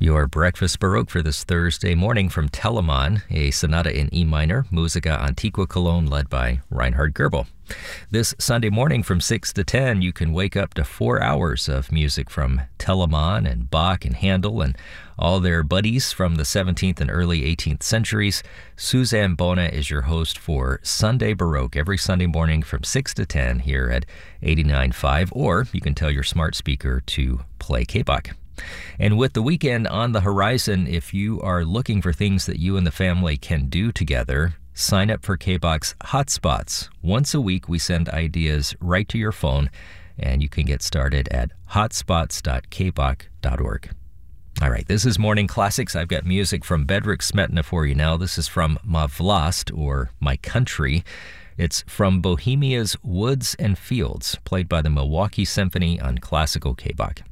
Your Breakfast Baroque for this Thursday morning from Telemann, a sonata in E minor, Musica Antiqua Cologne, led by Reinhard Goebel. This Sunday morning from 6 to 10, you can wake up to 4 hours of music from Telemann and Bach and Handel and all their buddies from the 17th and early 18th centuries. Suzanne Bona is your host for Sunday Baroque every Sunday morning from 6 to 10 here at 89.5, or you can tell your smart speaker to play K-Bach. And with the weekend on the horizon, if you are looking for things that you and the family can do together, sign up for K-Bach's Hotspots. Once a week, we send ideas right to your phone, and you can get started at hotspots.kbach.org. All right, this is Morning Classics. I've got music from Bedřich Smetana for you now. This is from Ma Vlast, or My Country. It's from Bohemia's Woods and Fields, played by the Milwaukee Symphony on classical K-Bach.